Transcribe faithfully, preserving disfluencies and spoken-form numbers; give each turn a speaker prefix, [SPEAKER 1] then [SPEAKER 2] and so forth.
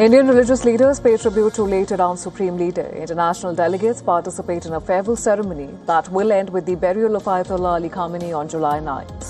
[SPEAKER 1] Indian religious leaders pay tribute to late Iran Supreme Leader. International delegates participate in a farewell ceremony that will end with the burial of Ayatollah Ali Khamenei on July ninth.